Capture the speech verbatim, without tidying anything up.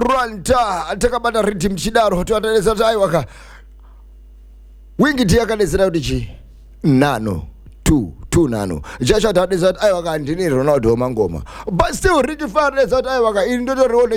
rwanta atakabata rhythm chidaro toataleza kuti aiwaka wingiti yakadetsera kuti chi nano two two nano chacho atadeza kuti aiwaka ndini Ronaldo mangoma but still Ricky Fire adeza kuti aiwaka ini ndotorione